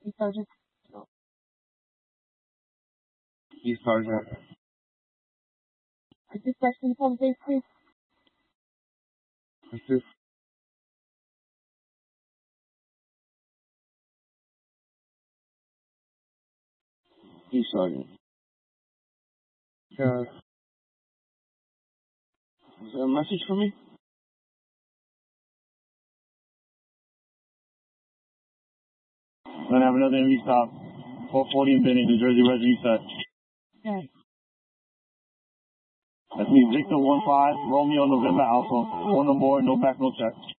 Sergeant. Chief Sergeant. Dispatch to the public base, please. Assist. Chief Sergeant. Is there a message for me? I'm gonna have another MV stop. 440 in Bennett, New Jersey, residue set. Okay. That's me, Victor 15, Romeo, November Alpha. One on board, no back, no check.